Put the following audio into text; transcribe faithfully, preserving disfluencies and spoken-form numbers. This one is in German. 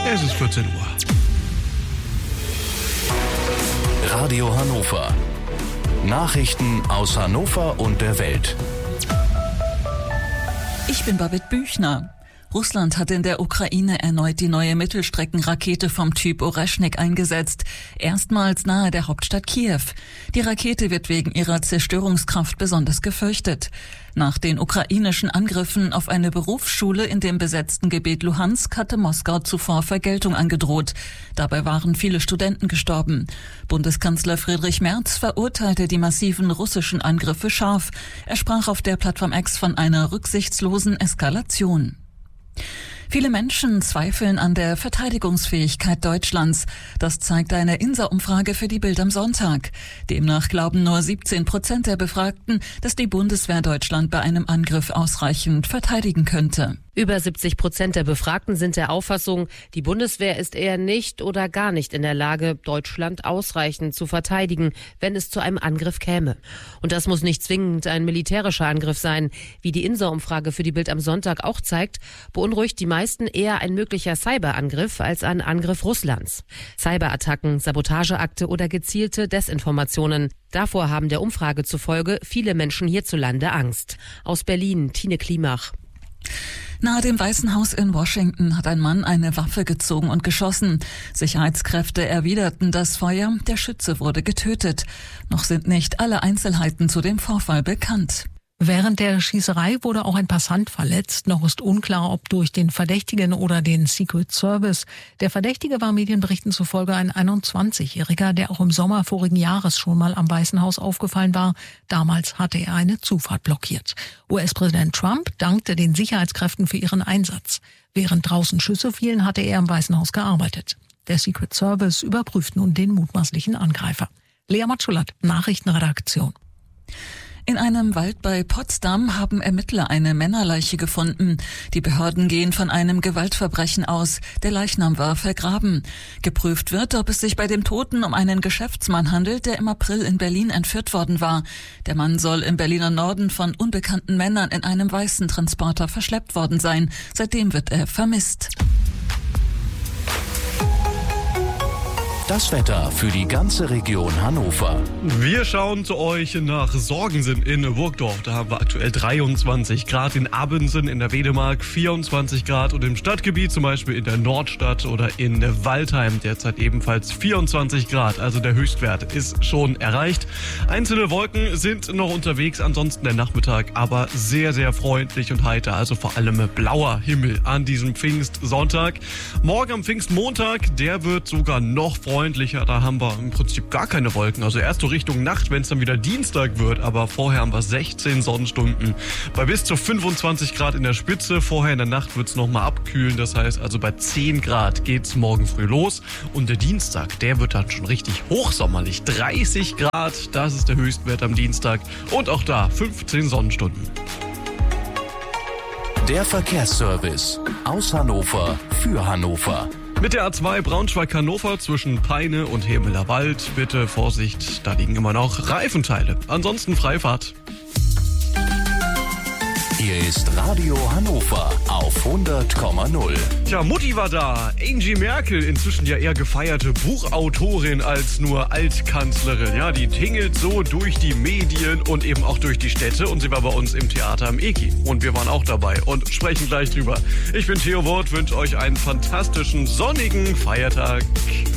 Es ist vierzehn Uhr. Radio Hannover. Nachrichten aus Hannover und der Welt. Ich bin Babette Büchner. Russland hat in der Ukraine erneut die neue Mittelstreckenrakete vom Typ Oreschnik eingesetzt, erstmals nahe der Hauptstadt Kiew. Die Rakete wird wegen ihrer Zerstörungskraft besonders gefürchtet. Nach den ukrainischen Angriffen auf eine Berufsschule in dem besetzten Gebiet Luhansk hatte Moskau zuvor Vergeltung angedroht. Dabei waren viele Studenten gestorben. Bundeskanzler Friedrich Merz verurteilte die massiven russischen Angriffe scharf. Er sprach auf der Plattform X von einer rücksichtslosen Eskalation. Viele Menschen zweifeln an der Verteidigungsfähigkeit Deutschlands. Das zeigt eine INSA-Umfrage für die Bild am Sonntag. Demnach glauben nur siebzehn Prozent der Befragten, dass die Bundeswehr Deutschland bei einem Angriff ausreichend verteidigen könnte. Über siebzig Prozent der Befragten sind der Auffassung, die Bundeswehr ist eher nicht oder gar nicht in der Lage, Deutschland ausreichend zu verteidigen, wenn es zu einem Angriff käme. Und das muss nicht zwingend ein militärischer Angriff sein. Wie die INSA-Umfrage für die Bild am Sonntag auch zeigt, beunruhigt die meisten eher ein möglicher Cyberangriff als ein Angriff Russlands. Cyberattacken, Sabotageakte oder gezielte Desinformationen. Davor haben der Umfrage zufolge viele Menschen hierzulande Angst. Aus Berlin, Tine Klimach. Nahe dem Weißen Haus in Washington hat ein Mann eine Waffe gezogen und geschossen. Sicherheitskräfte erwiderten das Feuer. Der Schütze wurde getötet. Noch sind nicht alle Einzelheiten zu dem Vorfall bekannt. Während der Schießerei wurde auch ein Passant verletzt. Noch ist unklar, ob durch den Verdächtigen oder den Secret Service. Der Verdächtige war Medienberichten zufolge ein einundzwanzigjähriger, der auch im Sommer vorigen Jahres schon mal am Weißen Haus aufgefallen war. Damals hatte er eine Zufahrt blockiert. U S-Präsident Trump dankte den Sicherheitskräften für ihren Einsatz. Während draußen Schüsse fielen, hatte er im Weißen Haus gearbeitet. Der Secret Service überprüft nun den mutmaßlichen Angreifer. Lea Matschulat, Nachrichtenredaktion. In einem Wald bei Potsdam haben Ermittler eine Männerleiche gefunden. Die Behörden gehen von einem Gewaltverbrechen aus. Der Leichnam war vergraben. Geprüft wird, ob es sich bei dem Toten um einen Geschäftsmann handelt, der im April in Berlin entführt worden war. Der Mann soll im Berliner Norden von unbekannten Männern in einem weißen Transporter verschleppt worden sein. Seitdem wird er vermisst. Das Wetter für die ganze Region Hannover. Wir schauen zu euch nach Sorgensen in Burgdorf. Da haben wir aktuell dreiundzwanzig Grad, in Abensen in der Wedemark vierundzwanzig Grad und im Stadtgebiet, zum Beispiel in der Nordstadt oder in Waldheim, derzeit ebenfalls vierundzwanzig Grad. Also der Höchstwert ist schon erreicht. Einzelne Wolken sind noch unterwegs, ansonsten der Nachmittag aber sehr, sehr freundlich und heiter. Also vor allem blauer Himmel an diesem Pfingstsonntag. Morgen am Pfingstmontag, der wird sogar noch freundlicher. Freundlicher, da haben wir im Prinzip gar keine Wolken. Also erst so Richtung Nacht, wenn es dann wieder Dienstag wird. Aber vorher haben wir sechzehn Sonnenstunden bei bis zu fünfundzwanzig Grad in der Spitze. Vorher in der Nacht wird es nochmal abkühlen. Das heißt also bei zehn Grad geht es morgen früh los. Und der Dienstag, der wird dann schon richtig hochsommerlich. dreißig Grad, das ist der Höchstwert am Dienstag. Und auch da fünfzehn Sonnenstunden. Der Verkehrsservice aus Hannover für Hannover. Mit der A zwei Braunschweig-Hannover zwischen Peine und Hemeler Wald. Bitte Vorsicht, da liegen immer noch Reifenteile. Ansonsten Freifahrt. Hier ist Radio Hannover auf hundert Komma null. Tja, Mutti war da. Angie Merkel, inzwischen ja eher gefeierte Buchautorin als nur Altkanzlerin. Ja, die tingelt so durch die Medien und eben auch durch die Städte. Und sie war bei uns im Theater am Eki. Und wir waren auch dabei und sprechen gleich drüber. Ich bin Theo Wort, wünsche euch einen fantastischen, sonnigen Feiertag.